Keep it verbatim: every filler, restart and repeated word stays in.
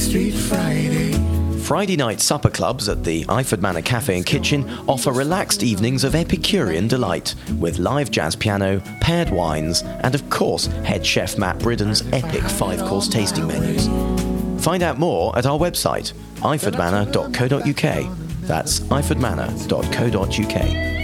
Street Friday. Friday night supper clubs at the Iford Manor Cafe and Kitchen offer relaxed evenings of Epicurean delight, with live jazz piano, paired wines, and of course head chef Matt Bridden's epic five-course tasting menus. Find out more at our website, iford manor dot co dot uk. That's iford manor dot co dot uk.